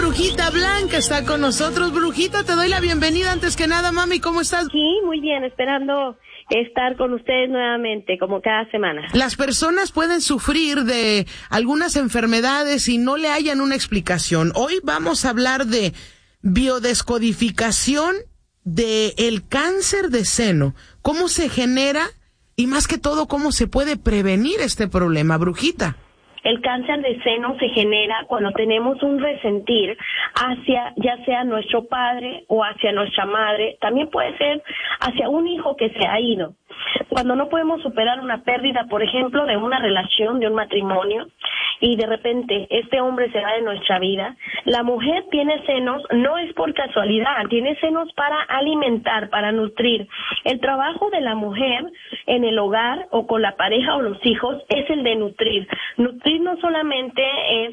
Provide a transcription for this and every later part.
Brujita Blanca está con nosotros. Brujita, te doy la bienvenida antes que nada, mami. ¿Cómo estás? Sí, muy bien, esperando estar con ustedes nuevamente, como cada semana. Las personas pueden sufrir de algunas enfermedades y no le hallan una explicación. Hoy vamos a hablar de biodescodificación del cáncer de seno. ¿Cómo se genera? Y más que todo, ¿cómo se puede prevenir este problema, Brujita? El cáncer de seno se genera cuando tenemos un resentir hacia, ya sea nuestro padre o hacia nuestra madre, también puede ser hacia un hijo que se ha ido. Cuando no podemos superar una pérdida, por ejemplo, de una relación, de un matrimonio, y de repente este hombre se va de nuestra vida, la mujer tiene senos, no es por casualidad, tiene senos para alimentar, para nutrir. El trabajo de la mujer en el hogar o con la pareja o los hijos es el de nutrir. Nutrir no solamente es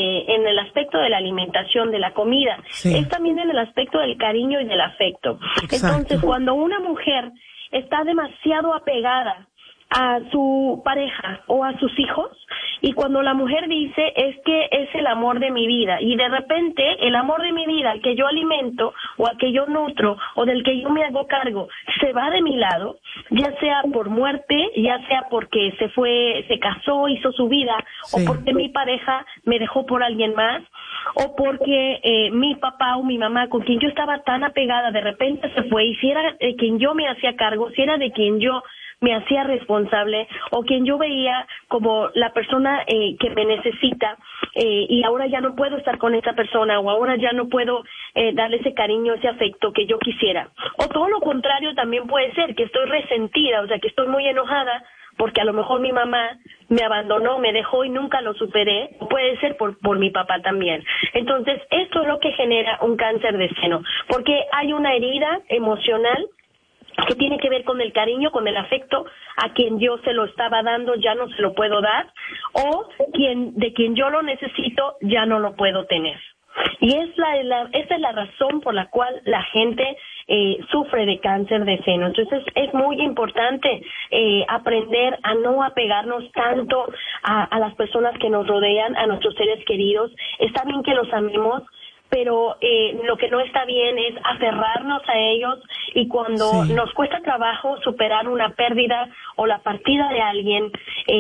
en el aspecto de la alimentación, de la comida, sí, es también en el aspecto del cariño y del afecto. Exacto. Entonces, cuando una mujer está demasiado apegada a su pareja o a sus hijos, y cuando la mujer dice es que es el amor de mi vida, y de repente el amor de mi vida, al que yo alimento o al que yo nutro o del que yo me hago cargo, se va de mi lado, ya sea por muerte, ya sea porque se fue, se casó, hizo su vida, sí, o porque mi pareja me dejó por alguien más, o porque mi papá o mi mamá, con quien yo estaba tan apegada, de repente se fue, y si era de quien yo me hacía cargo, si era de quien yo me hacía responsable, o quien yo veía como la persona que me necesita, y ahora ya no puedo estar con esa persona, o ahora ya no puedo darle ese cariño, ese afecto que yo quisiera. O todo lo contrario también puede ser, que estoy resentida, o sea, que estoy muy enojada, porque a lo mejor mi mamá me abandonó, me dejó y nunca lo superé. Puede ser por mi papá también. Entonces, esto es lo que genera un cáncer de seno, porque hay una herida emocional que tiene que ver con el cariño, con el afecto a quien yo se lo estaba dando, ya no se lo puedo dar, o de quien yo lo necesito, ya no lo puedo tener. Y esa es la razón por la cual la gente sufre de cáncer de seno. Entonces es muy importante aprender a no apegarnos tanto a las personas que nos rodean, a nuestros seres queridos. Está bien que los amemos, pero lo que no está bien es aferrarnos a ellos, y cuando sí, nos cuesta trabajo superar una pérdida o la partida de alguien,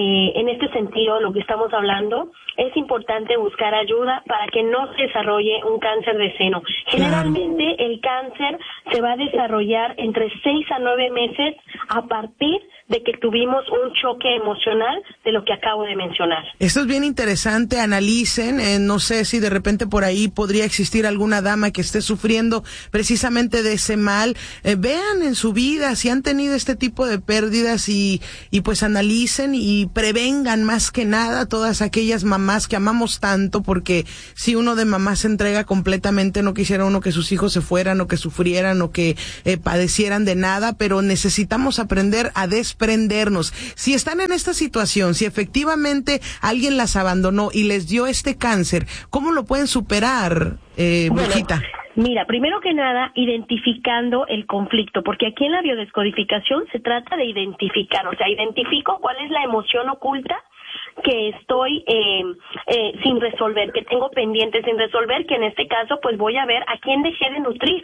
en este sentido, lo que estamos hablando, es importante buscar ayuda para que no se desarrolle un cáncer de seno. Generalmente el cáncer se va a desarrollar entre 6 a 9 meses a partir de que tuvimos un choque emocional de lo que acabo de mencionar. Esto es bien interesante, analicen, no sé si de repente por ahí podría existir alguna dama que esté sufriendo precisamente de ese mal, vean en su vida si han tenido este tipo de pérdidas y pues analicen y prevengan más que nada todas aquellas mamás que amamos tanto, porque si uno de mamás se entrega completamente, no quisiera uno que sus hijos se fueran o que sufrieran o que padecieran de nada, pero necesitamos aprender a desprendernos. Si están en esta situación, si efectivamente alguien las abandonó y les dio este cáncer, ¿cómo lo pueden superar, Brujita? Bueno, mira, primero que nada, identificando el conflicto, porque aquí en la biodescodificación se trata de identificar, o sea, identifico cuál es la emoción oculta que estoy sin resolver, que tengo pendiente sin resolver, que en este caso pues voy a ver a quién dejé de nutrir,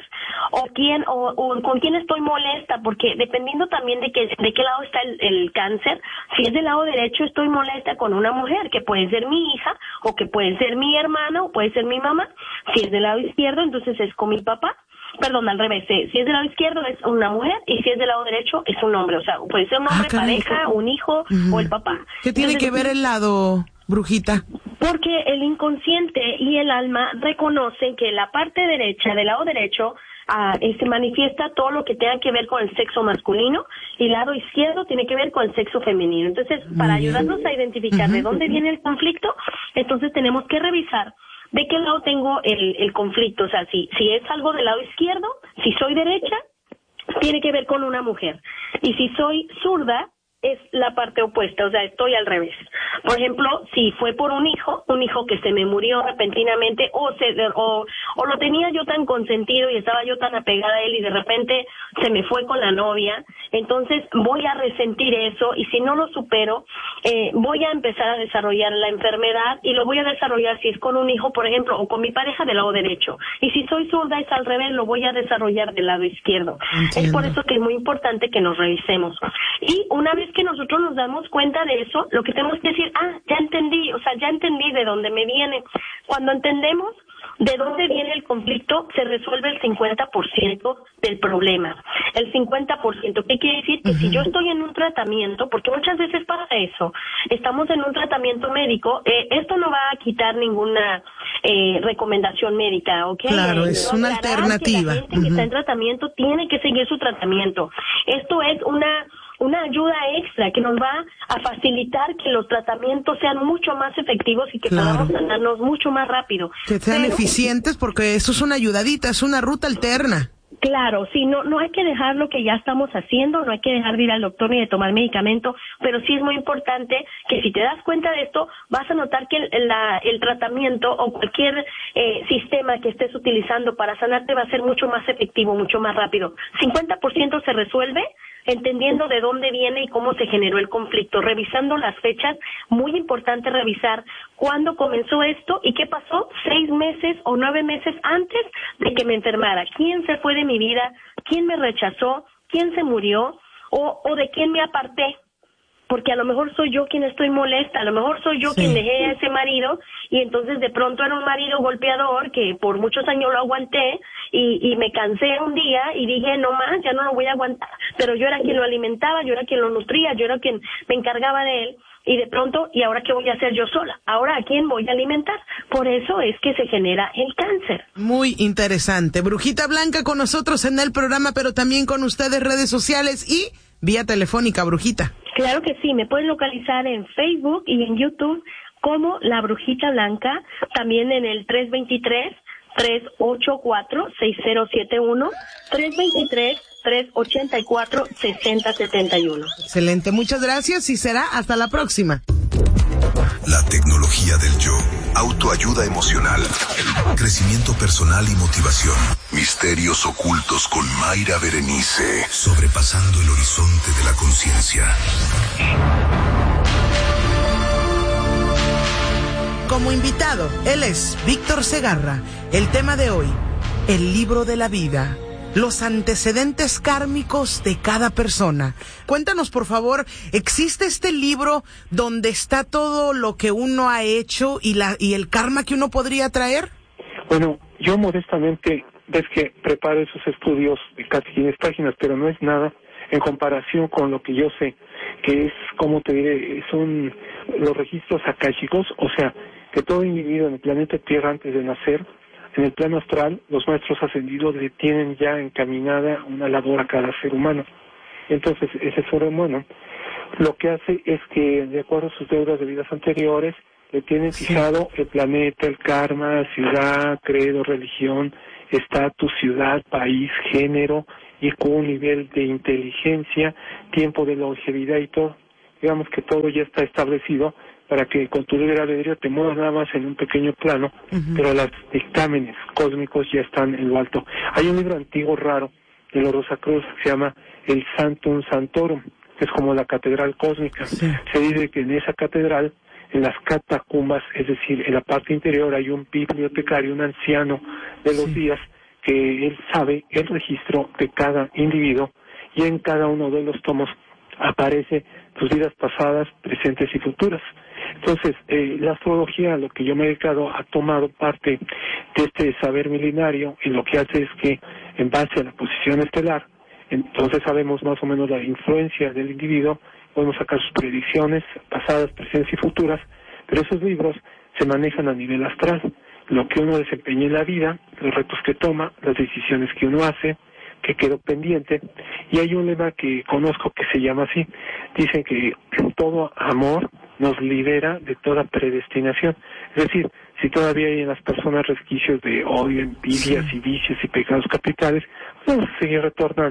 o con quién estoy molesta, porque dependiendo también de qué lado está el cáncer, si es del lado derecho estoy molesta con una mujer, que puede ser mi hija, o que puede ser mi hermana, o puede ser mi mamá. Si es del lado izquierdo, entonces es con mi papá. Perdón, al revés, si es del lado izquierdo es una mujer, y si es del lado derecho es un hombre, o sea, puede ser un hombre, pareja, un hijo, o el papá. ¿Qué tiene que ver el lado, Brujita? Porque el inconsciente y el alma reconocen que la parte derecha, del lado derecho, se manifiesta todo lo que tenga que ver con el sexo masculino, y el lado izquierdo tiene que ver con el sexo femenino. Entonces, para ayudarnos a identificar de dónde viene el conflicto, entonces tenemos que revisar de qué lado tengo el conflicto. O sea, si es algo del lado izquierdo, si soy derecha, tiene que ver con una mujer. Y si soy zurda, es la parte opuesta, o sea, estoy al revés. Por ejemplo, si fue por un hijo que se me murió repentinamente, o lo tenía yo tan consentido y estaba yo tan apegada a él y de repente se me fue con la novia, entonces voy a resentir eso, y si no lo supero, voy a empezar a desarrollar la enfermedad, y lo voy a desarrollar si es con un hijo, por ejemplo, o con mi pareja del lado derecho, y si soy zurda es al revés, lo voy a desarrollar del lado izquierdo. Entiendo. Es por eso que es muy importante que nos revisemos. Y una vez que nosotros nos damos cuenta de eso, lo que tenemos que decir, ya entendí de dónde me viene. Cuando entendemos de dónde viene el conflicto, se resuelve el 50% del problema. El 50%, ¿qué quiere decir? Que si yo estoy en un tratamiento, porque muchas veces pasa eso, estamos en un tratamiento médico, esto no va a quitar ninguna recomendación médica, ¿ok? Claro, es una alternativa. Que la gente que está en tratamiento tiene que seguir su tratamiento. Esto es una ayuda extra que nos va a facilitar que los tratamientos sean mucho más efectivos y que podamos sanarnos mucho más rápido. Que sean eficientes, porque esto es una ayudadita, es una ruta alterna. Claro, sí, no hay que dejar lo que ya estamos haciendo, no hay que dejar de ir al doctor ni de tomar medicamento, pero sí es muy importante que si te das cuenta de esto, vas a notar que el tratamiento o cualquier sistema que estés utilizando para sanarte va a ser mucho más efectivo, mucho más rápido. 50% se resuelve entendiendo de dónde viene y cómo se generó el conflicto, revisando las fechas. Muy importante revisar cuándo comenzó esto y qué pasó 6 meses o 9 meses antes de que me enfermara. ¿Quién se fue de mi vida? ¿Quién me rechazó? ¿Quién se murió? ¿O de quién me aparté? Porque a lo mejor soy yo quien estoy molesta, a lo mejor soy yo quien dejé a ese marido, y entonces de pronto era un marido golpeador que por muchos años lo aguanté, y me cansé un día y dije, no más, ya no lo voy a aguantar, pero yo era quien lo alimentaba, yo era quien lo nutría, yo era quien me encargaba de él, y de pronto, ¿y ahora qué voy a hacer yo sola? ¿Ahora a quién voy a alimentar? Por eso es que se genera el cáncer. Muy interesante. Brujita Blanca con nosotros en el programa, pero también con ustedes redes sociales y vía telefónica, Brujita. Claro que sí, me pueden localizar en Facebook y en YouTube como La Brujita Blanca, también en el 323-384-6071, 323-384-6071. Excelente, muchas gracias y será hasta la próxima. La tecnología del yo, autoayuda emocional, crecimiento personal y motivación, misterios ocultos con Mayra Berenice, sobrepasando el horizonte de la conciencia. Como invitado, él es Víctor Segarra. El tema de hoy, el libro de la vida. Los antecedentes kármicos de cada persona. Cuéntanos, por favor, ¿existe este libro donde está todo lo que uno ha hecho y el karma que uno podría traer? Bueno, yo modestamente, ves que preparo esos estudios de casi 500 páginas, pero no es nada en comparación con lo que yo sé, que es, como te diré, son los registros akáshicos, o sea, que todo individuo en el planeta Tierra antes de nacer, en el plano astral, los maestros ascendidos le tienen ya encaminada una labor a cada ser humano. Entonces, ese ser humano lo que hace es que, de acuerdo a sus deudas de vidas anteriores, le tienen fijado el planeta, el karma, ciudad, credo, religión, estatus, ciudad, país, género, IQ, nivel de inteligencia, tiempo de longevidad y todo. Digamos que todo ya está establecido para que con tu libre albedrío te muevas nada más en un pequeño plano, pero los dictámenes cósmicos ya están en lo alto. Hay un libro antiguo raro de los Rosacruz que se llama el Sanctum Sanctorum, que es como la catedral cósmica. Sí. Se dice que en esa catedral, en las catacumbas, es decir, en la parte interior hay un bibliotecario, un anciano de los días, que él sabe el registro de cada individuo, y en cada uno de los tomos aparece tus vidas pasadas, presentes y futuras. Entonces, la astrología, a lo que yo me he dedicado, ha tomado parte de este saber milenario, y lo que hace es que, en base a la posición estelar, entonces sabemos más o menos la influencia del individuo, podemos sacar sus predicciones pasadas, presentes y futuras, pero esos libros se manejan a nivel astral, lo que uno desempeña en la vida, los retos que toma, las decisiones que uno hace, que quedó pendiente, y hay un lema que conozco que se llama así, dicen que todo amor nos libera de toda predestinación, es decir, si todavía hay en las personas resquicios de odio, envidias y vicios y pecados capitales, vamos a seguir retornando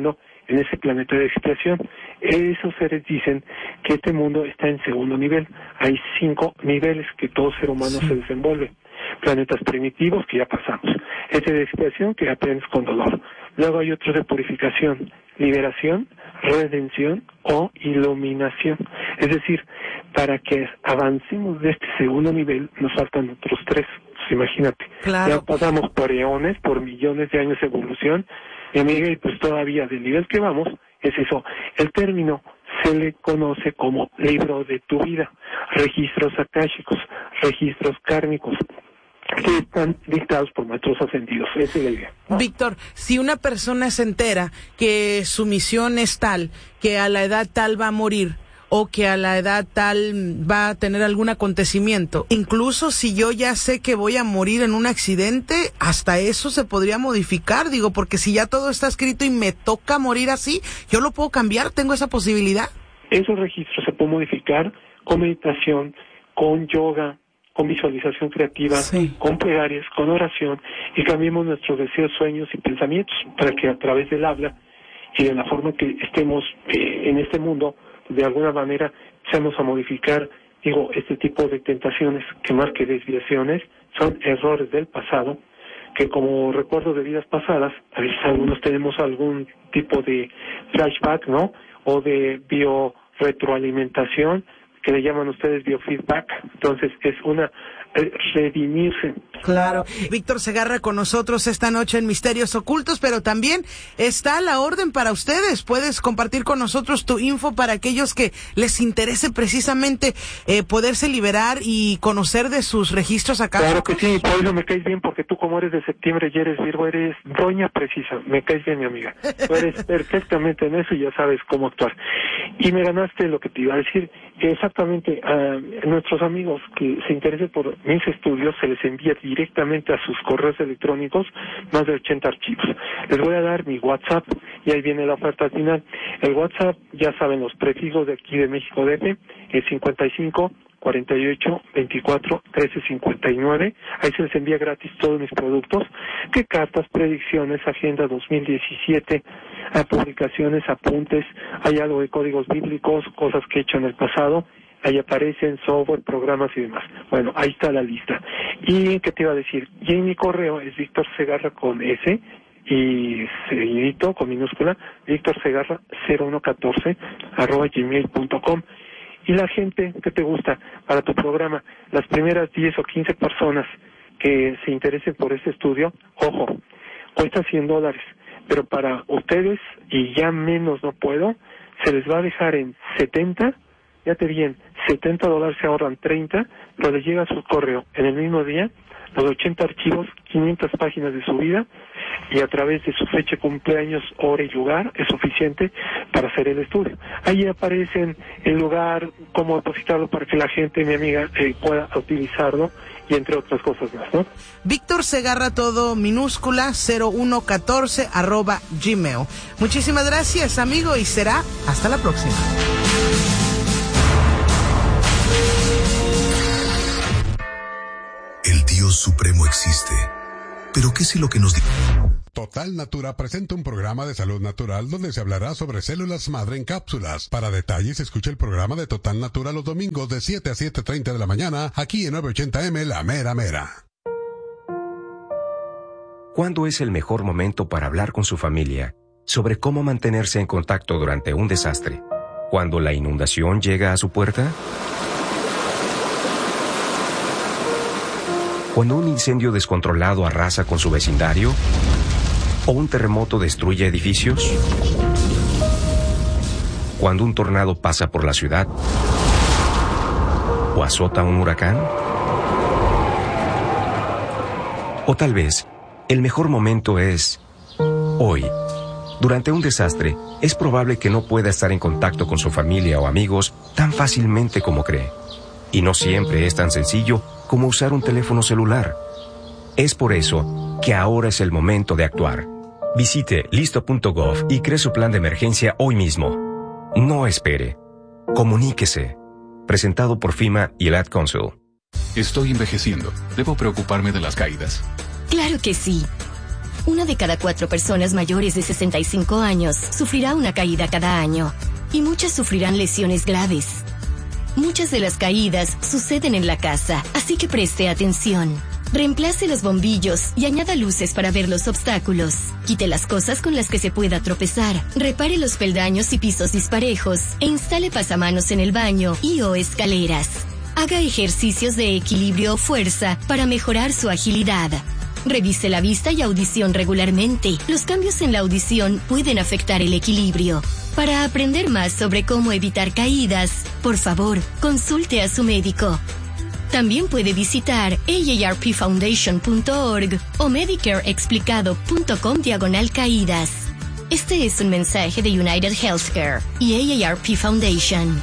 en ese planeta de expiación. Esos seres dicen que este mundo está en segundo nivel. Hay 5 niveles que todo ser humano se desenvuelve. Planetas primitivos, que ya pasamos. Este de expiación, que aprendes con dolor. Luego hay otros de purificación, liberación, redención o iluminación. Es decir, para que avancemos de este segundo nivel, nos faltan otros 3. Pues imagínate, ya pasamos por eones, por millones de años de evolución, mi amiga, y pues todavía del nivel que vamos, es eso. El término se le conoce como libro de tu vida, registros akáshicos, registros kármicos, que están dictados por maestros ascendidos. Esa es la idea. Víctor, si una persona se entera que su misión es tal, que a la edad tal va a morir, o que a la edad tal va a tener algún acontecimiento, incluso si yo ya sé que voy a morir en un accidente, hasta eso se podría modificar, digo, porque si ya todo está escrito y me toca morir así, ¿yo lo puedo cambiar? ¿Tengo esa posibilidad? Esos registros se pueden modificar con meditación, con yoga, con visualización creativa, con plegarias, con oración, y cambiemos nuestros deseos, sueños y pensamientos para que a través del habla y de la forma que estemos en este mundo, de alguna manera empezamos a modificar, este tipo de tentaciones, que más que desviaciones, son errores del pasado, que como recuerdo de vidas pasadas, a veces algunos tenemos algún tipo de flashback, ¿no? O de bioretroalimentación, que le llaman ustedes biofeedback. Entonces es una redimirse. Claro. Víctor Segarra con nosotros esta noche en Misterios Ocultos, pero también está a la orden para ustedes. Puedes compartir con nosotros tu info para aquellos que les interese precisamente poderse liberar y conocer de sus registros acá. Claro que sí, por eso me caes bien, porque tú, como eres de septiembre y eres Virgo, eres doña precisa. Me caes bien, mi amiga. Tú eres perfectamente en eso y ya sabes cómo actuar. Y me ganaste lo que te iba a decir. Exactamente, a nuestros amigos que se interesen por mis estudios, se les envía directamente a sus correos electrónicos más de 80 archivos. Les voy a dar mi WhatsApp y ahí viene la oferta al final. El WhatsApp, ya saben, los prefijos de aquí de México DF, es 55 48 24 13 59. Ahí se les envía gratis todos mis productos, que cartas, predicciones, agenda 2017, publicaciones, apuntes, hay algo de códigos bíblicos, cosas que he hecho en el pasado, ahí aparecen software, programas y demás. Bueno, ahí está la lista. ¿Y qué te iba a decir? Y en mi correo es Víctor Segarra con S y seguidito con minúscula, Víctor Segarra 0114 @gmail.com. Y la gente que te gusta para tu programa, las primeras 10 o 15 personas que se interesen por este estudio, ojo, cuesta $100, pero para ustedes, y ya menos no puedo, se les va a dejar en 70, fíjate bien, $70 se ahorran 30, pero les llega a su correo en el mismo día los 80 archivos, 500 páginas de su vida, y a través de su fecha de cumpleaños, hora y lugar es suficiente para hacer el estudio. Ahí aparecen el lugar, cómo depositarlo para que la gente, mi amiga, pueda utilizarlo, y entre otras cosas más, ¿no? Víctor Segarra, todo minúscula, 0114 @gmail. Muchísimas gracias, amigo, y será hasta la próxima. El Dios Supremo existe. Pero ¿qué si lo que nos dice? Total Natura presenta un programa de salud natural donde se hablará sobre células madre en cápsulas. Para detalles, escucha el programa de Total Natura los domingos de 7 a 7:30 de la mañana, aquí en 980M La Mera Mera. ¿Cuándo es el mejor momento para hablar con su familia sobre cómo mantenerse en contacto durante un desastre? ¿Cuando la inundación llega a su puerta? ¿Cuando un incendio descontrolado arrasa con su vecindario? ¿O un terremoto destruye edificios? ¿Cuando un tornado pasa por la ciudad? ¿O azota un huracán? O tal vez, el mejor momento es hoy. Durante un desastre, es probable que no pueda estar en contacto con su familia o amigos tan fácilmente como cree. Y no siempre es tan sencillo como usar un teléfono celular. Es por eso que ahora es el momento de actuar. Visite listo.gov y cree su plan de emergencia hoy mismo. No espere. Comuníquese. Presentado por FEMA y el Ad Council. Estoy envejeciendo. ¿Debo preocuparme de las caídas? Claro que sí. 1 de cada 4 personas mayores de 65 años sufrirá una caída cada año, y muchas sufrirán lesiones graves. Muchas de las caídas suceden en la casa, así que preste atención. Reemplace los bombillos y añada luces para ver los obstáculos. Quite las cosas con las que se pueda tropezar. Repare los peldaños y pisos disparejos e instale pasamanos en el baño y/o escaleras. Haga ejercicios de equilibrio o fuerza para mejorar su agilidad. Revise la vista y audición regularmente. Los cambios en la audición pueden afectar el equilibrio. Para aprender más sobre cómo evitar caídas, por favor, consulte a su médico. También puede visitar aarpfoundation.org o medicareexplicado.com/caídas. Este es un mensaje de United Healthcare y AARP Foundation.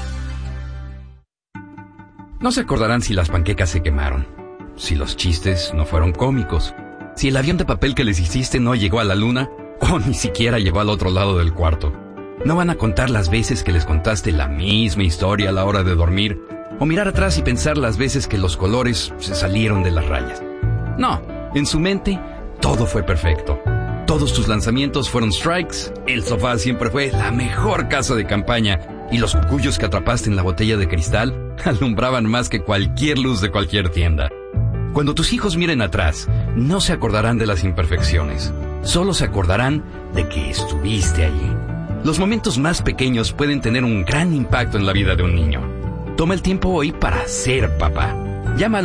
No se acordarán si las panquecas se quemaron, si los chistes no fueron cómicos, si el avión de papel que les hiciste no llegó a la luna o ni siquiera llegó al otro lado del cuarto. No van a contar las veces que les contaste la misma historia a la hora de dormir, o mirar atrás y pensar las veces que los colores se salieron de las rayas. No, en su mente todo fue perfecto. Todos tus lanzamientos fueron strikes, el sofá siempre fue la mejor casa de campaña y los cucuyos que atrapaste en la botella de cristal alumbraban más que cualquier luz de cualquier tienda. Cuando tus hijos miren atrás, no se acordarán de las imperfecciones, solo se acordarán de que estuviste allí. Los momentos más pequeños pueden tener un gran impacto en la vida de un niño. Toma el tiempo hoy para ser papá. Llama al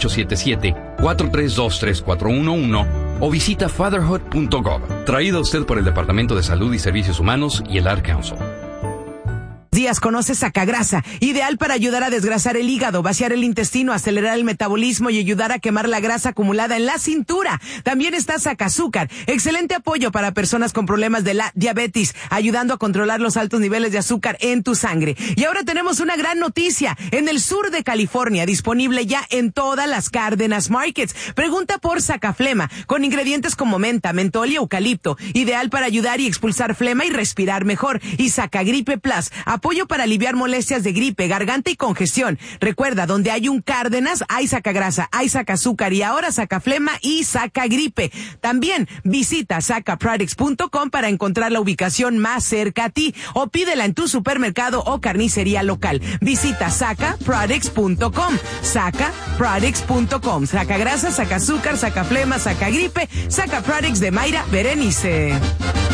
1-877-432-3411 o visita fatherhood.gov. Traído a usted por el Departamento de Salud y Servicios Humanos y el Ad Council. Días conoce Sacagrasa, ideal para ayudar a desgrasar el hígado, vaciar el intestino, acelerar el metabolismo y ayudar a quemar la grasa acumulada en la cintura. También está Sacazúcar, excelente apoyo para personas con problemas de la diabetes, ayudando a controlar los altos niveles de azúcar en tu sangre. Y ahora tenemos una gran noticia, en el sur de California, disponible ya en todas las Cárdenas Markets. Pregunta por Sacaflema, con ingredientes como menta, mentol y eucalipto, ideal para ayudar y expulsar flema y respirar mejor. Y Sacagripe Plus, apoyo para aliviar molestias de gripe, garganta y congestión. Recuerda, donde hay un Cárdenas, hay Sacagrasa, hay Sacazúcar y ahora Sacaflema y Sacagripe. También visita sacaproducts.com para encontrar la ubicación más cerca a ti o pídela en tu supermercado o carnicería local. Visita sacaproducts.com, sacaproducts.com. Sacagrasa, Sacazúcar, Sacaflema, Sacagripe, Sacaproducts de Mayra Berenice.